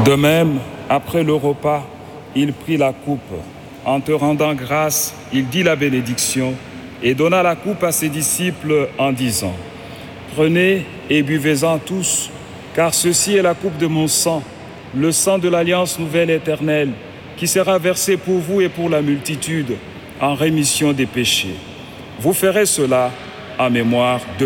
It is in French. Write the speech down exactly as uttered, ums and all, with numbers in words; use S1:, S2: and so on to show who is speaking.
S1: De même, après le repas, il prit la coupe. En te rendant grâce, il dit la bénédiction et donna la coupe à ses disciples en disant : « Prenez et buvez-en tous, car ceci est la coupe de mon sang, le sang de l'alliance nouvelle éternelle, qui sera versé pour vous et pour la multitude en rémission des péchés. Vous ferez cela en mémoire de moi. »